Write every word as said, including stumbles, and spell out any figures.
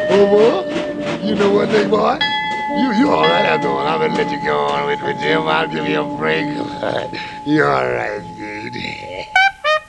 Oh, boy, you know what, big boy? You, you all right after all. I'm gonna let you go on with, with Jim. I'll give you a break. You all right, dude?